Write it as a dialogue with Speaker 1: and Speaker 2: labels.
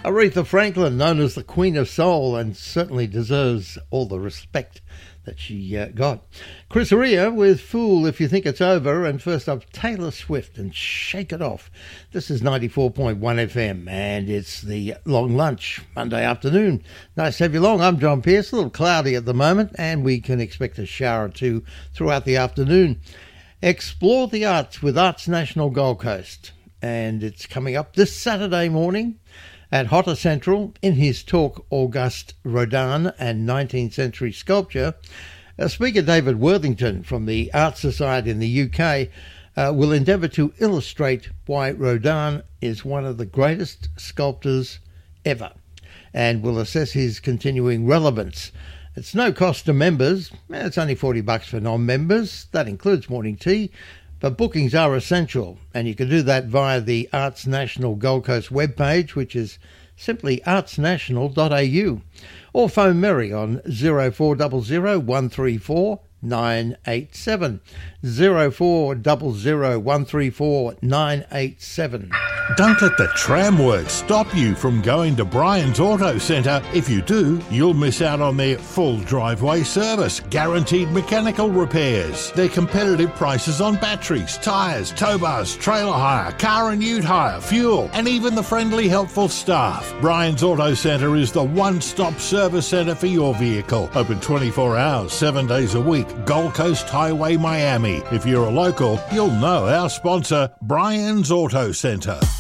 Speaker 1: Aretha Franklin, known as the Queen of Soul, and certainly deserves all the respect that she got. Chris Rea with Fool If You Think It's Over, and first up Taylor Swift and Shake It Off. This is 94.1 FM, and it's the long lunch, Monday afternoon. Nice to have you along. I'm John Pearce. A little cloudy at the moment, and we can expect a shower or two throughout the afternoon. Explore the arts with Arts National Gold Coast, and it's coming up this Saturday morning at Hotter Central. In his talk, Auguste Rodin and 19th Century Sculpture, Speaker David Worthington from the Art Society in the UK will endeavour to illustrate why Rodin is one of the greatest sculptors ever, and will assess his continuing relevance. It's no cost to members. It's only $40 for non-members. That includes morning tea. But bookings are essential, and you can do that via the Arts National Gold Coast webpage, which is simply artsnational.au, or phone Mary on 0400 134 987. 0400 134 987.
Speaker 2: Don't let the tramwork stop you from going to Brian's Auto Centre. If you do, you'll miss out on their full driveway service, guaranteed mechanical repairs, their competitive prices on batteries, tyres, tow bars, trailer hire, car and ute hire, fuel, and even the friendly, helpful staff. Brian's Auto Centre is the one-stop service centre for your vehicle. Open 24 hours, 7 days a week. Gold Coast Highway, Miami. If you're a local, you'll know our sponsor, Brian's Auto Centre.